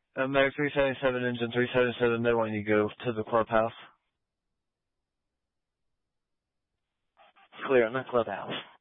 Meg 377, engine 377, they want you to go to the clubhouse. Clear in the clubhouse.